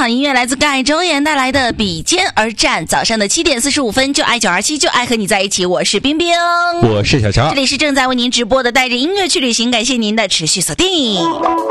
好音乐来自盖周岩带来的比肩而战。早上的7点45分，就爱927，就爱和你在一起。我是冰冰， 我是小乔， 这里是正在为您直播的带着音乐去旅行，感谢您的持续锁定。